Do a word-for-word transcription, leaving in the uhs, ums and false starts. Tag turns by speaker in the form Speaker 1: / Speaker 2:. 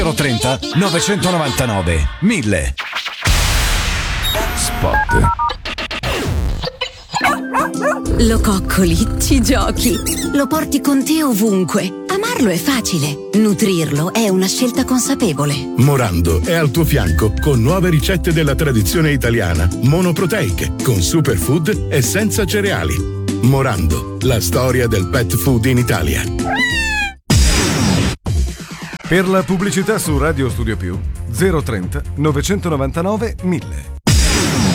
Speaker 1: zero trenta novecentonovantanove mille. Spot.
Speaker 2: Lo coccoli, ci giochi, lo porti con te ovunque. Amarlo è facile, nutrirlo è una scelta consapevole.
Speaker 3: Morando è al tuo fianco con nuove ricette della tradizione italiana, monoproteiche, con superfood e senza cereali. Morando, la storia del pet food in Italia.
Speaker 4: Per la pubblicità su Radio Studio Più zero trenta novecentonovantanove mille.